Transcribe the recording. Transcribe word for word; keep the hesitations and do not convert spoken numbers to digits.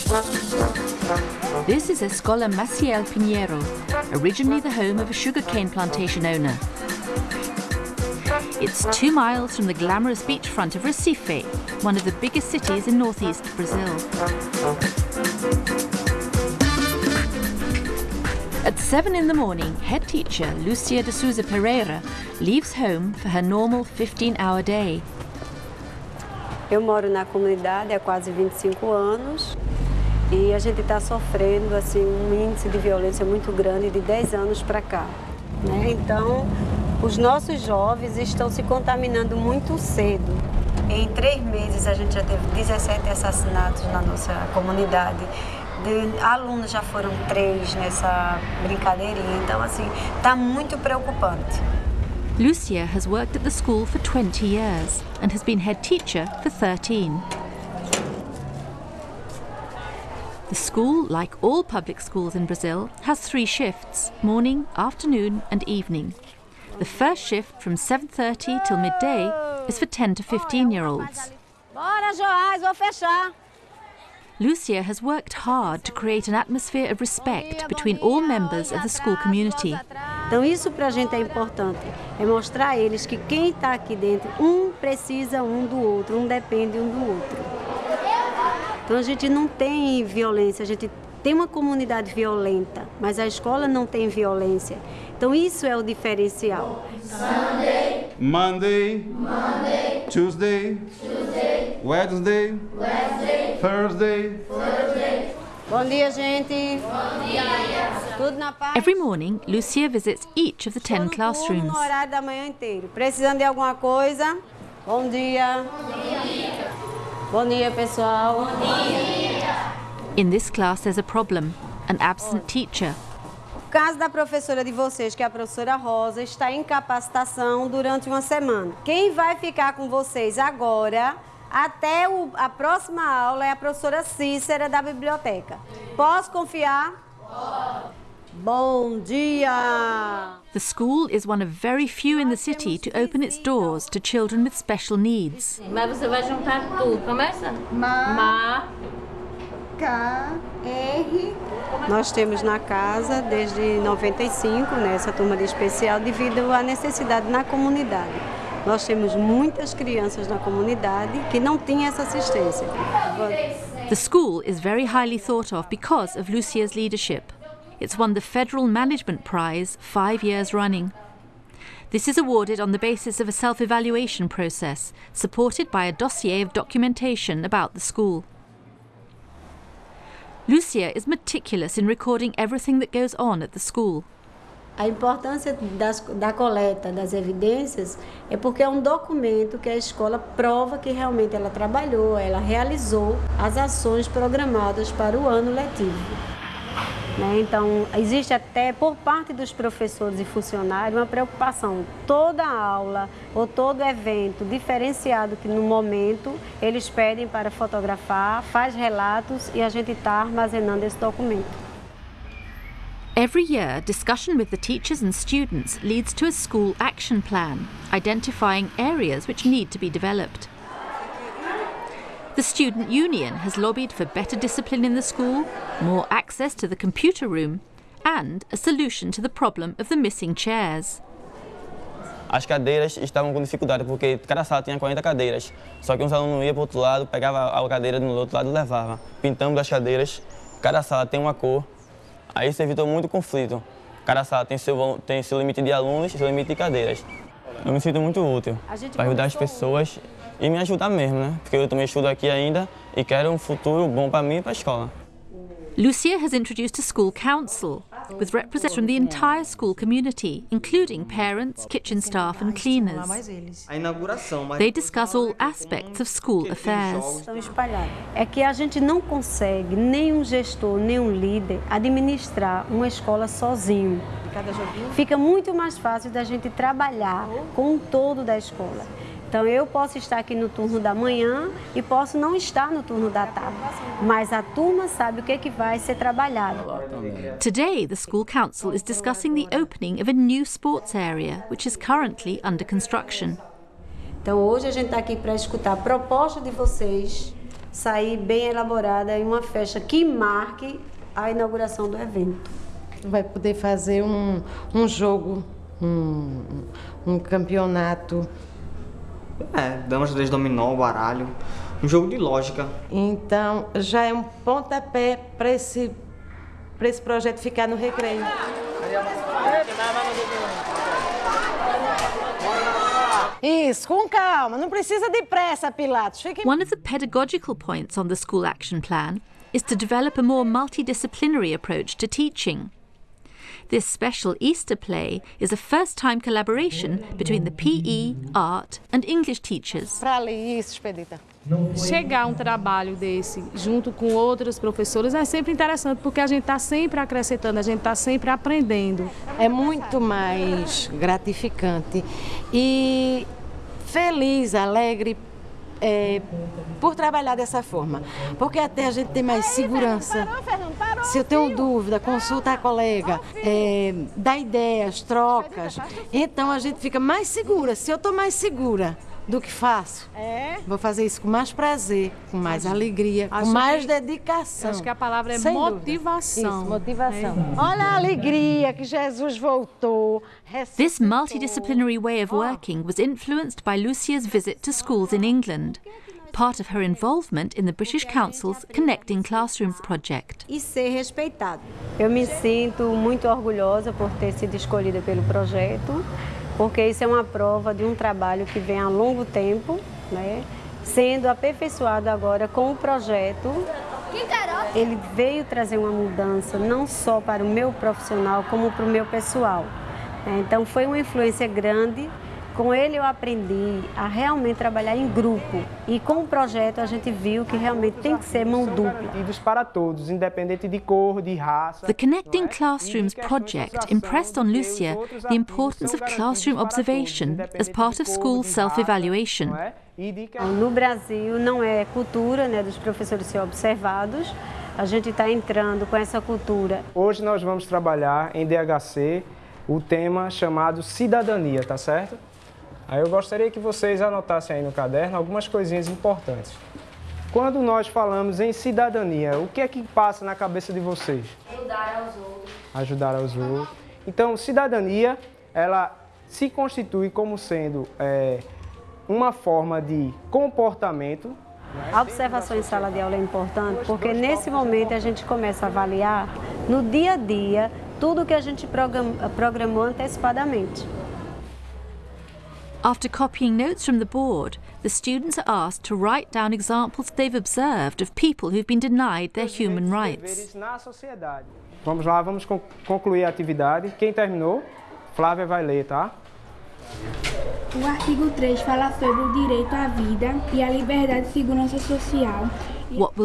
This is Escola Maciel Pinheiro, originally the home of a sugarcane plantation owner. It's two miles from the glamorous beachfront of Recife, one of the biggest cities in northeast Brazil. At seven in the morning, head teacher Lucia de Souza Pereira leaves home for her normal fifteen-hour day. Eu moro na comunidade há quase vinte e cinco anos e a gente está sofrendo assim, um índice de violência muito grande de dez anos para cá, né? Então, os nossos jovens estão se contaminando muito cedo. Em três meses a gente já teve dezessete assassinatos na nossa comunidade. De alunos já foram três nessa brincadeirinha, então assim, está muito preocupante. Lucia has worked at the school for twenty years and has been head teacher for thirteen. The school, like all public schools in Brazil, has three shifts: morning, afternoon and evening. The first shift from seven thirty till midday is for ten to fifteen year olds. Bora, Joás, vou fechar. Lucia has worked hard to create an atmosphere of respect between all members of the school community. Então isso para a gente é importante, é mostrar a eles que quem está aqui dentro, um precisa um do outro, um depende um do outro. Então a gente não tem violência, a gente tem uma comunidade violenta, mas a escola não tem violência. Então isso é o diferencial. Sunday, Monday, Monday, Tuesday, Tuesday, Wednesday, Wednesday, Thursday, Thursday. Bom dia, gente. Bom dia. Tudo na paz? Every morning, Lucia visits each of the ten classrooms. No horário da manhã inteiro. Precisando de alguma coisa? Bom dia. Bom dia. Bom dia, pessoal. Bom dia. In this class, there's a problem: an absent teacher. O caso da professora de vocês, que é a professora Rosa, está em capacitação durante uma semana. Quem vai ficar com vocês agora, até o, a próxima aula, é a professora Cícera da biblioteca. Posso confiar? Pode. Bom dia! The school is one of very few in the city to open its doors to children with special needs. Mas você vai juntar tudo. Começa? Ma. Ma. K, R. Nós temos na casa desde noventa e cinco, né, essa turma de especial, devido à necessidade na comunidade. Nós temos muitas crianças na comunidade que não tinham essa assistência. The school is very highly thought of because of Lucia's leadership. It's won the Federal Management Prize five years running. This is awarded on the basis of a self-evaluation process, supported by a dossier of documentation about the school. Lucia is meticulous in recording everything that goes on at the school. A importância das, da coleta das evidências é porque é um documento que a escola prova que realmente ela trabalhou, ela realizou as ações programadas para o ano letivo. Né? Então, existe até por parte dos professores e funcionários uma preocupação. Toda aula ou todo evento diferenciado que no momento eles pedem para fotografar, faz relatos e a gente está armazenando esse documento. Every year, discussion with the teachers and students leads to a school action plan, identifying areas which need to be developed. The student union has lobbied for better discipline in the school, more access to the computer room, and a solution to the problem of the missing chairs. As cadeiras estavam com dificuldade, porque cada sala tinha quarenta cadeiras. Só que um aluno ia para o outro lado, pegava a cadeira do outro lado e levava. Pintamos as cadeiras, cada sala tem uma cor. Aí isso evitou muito conflito. Cada sala tem seu, tem seu limite de alunos e seu limite de cadeiras. Eu me sinto muito útil para ajudar as pessoas e me ajudar mesmo, né? Porque eu também estudo aqui ainda e quero um futuro bom para mim e para a escola. Lucia has introduced a school council with representatives from the entire school community, including parents, kitchen staff and cleaners. They discuss all aspects of school affairs. É que a gente não consegue, nenhum gestor, nenhum líder, administrar uma escola sozinho. Fica muito mais fácil da gente trabalhar com o todo da escola. Então, eu posso estar aqui no turno da manhã e posso não estar no turno da tarde, mas a turma sabe o que, é que vai ser trabalhado. Today, the school council is discussing the opening of a new sports area, which is currently under construction. Então, hoje a gente está aqui para escutar a proposta de vocês sair bem elaborada em uma festa que marque a inauguração do evento. Vai poder fazer um, um jogo, um, um campeonato. É, damas, xadrez, dominó, baralho, um jogo de lógica. Então, já é um pontapé para esse, para esse projeto ficar no recreio. Isso, com calma, não precisa de pressa, Pilatos. Fique... One of the pedagogical points on the school action plan is to develop a more multidisciplinary approach to teaching. This special Easter play is a first-time collaboration between the P E, art and English teachers. Para ali, isso, Expedita. Chegar a um trabalho desse junto com outros professores é sempre interessante, porque a gente está sempre acrescentando, a gente está sempre aprendendo. É muito mais gratificante e feliz, alegre é, por trabalhar dessa forma, porque até a gente tem mais segurança. Se eu tenho dúvida, consulta a colega, é, dá ideias, trocas, então a gente fica mais segura. Se eu estou mais segura do que faço, É? vou fazer isso com mais prazer, com mais alegria, com Acho mais que- dedicação. Acho que a palavra é Sem dúvida. motivação. Isso, motivação. Olha a alegria que Jesus voltou. This multidisciplinary way of working was influenced by Lucia's visit to schools in England, part of her involvement in the British Council's Connecting Classrooms project. E ser respeitado. Eu me sinto muito orgulhosa por ter sido escolhida pelo projeto, porque isso é uma prova de um trabalho que vem há longo tempo, né, sendo aperfeiçoado agora com o projeto. Ele veio trazer uma mudança não só para o meu profissional, como para o meu pessoal. Então foi uma influência grande. Com ele eu aprendi a realmente trabalhar em grupo. E com o projeto a gente viu que realmente tem que ser mão dupla. Garantidos para todos, independente de cor, de raça. The Connecting Classrooms project impressed on Lucia the importance of classroom observation as part of school self-evaluation. No Brasil não é cultura, né, dos professores ser observados. A gente está entrando com essa cultura. Hoje nós vamos trabalhar em D H C o tema chamado cidadania, tá certo? Aí eu gostaria que vocês anotassem aí no caderno algumas coisinhas importantes. Quando nós falamos em cidadania, o que é que passa na cabeça de vocês? Ajudar aos outros. Ajudar aos outros. Então, cidadania, ela se constitui como sendo é, uma forma de comportamento. A observação em sala de aula é importante porque nesse momento a gente começa a avaliar no dia a dia tudo que a gente programou antecipadamente. After copying notes from the board, the students are asked to write down examples they've observed of people who've been denied their human rights. Na sociedade. Vamos lá, vamos concluir a atividade. Quem terminou? Flávia vai ler, tá? O artigo três fala sobre o direito à vida e à liberdade e segurança social. What will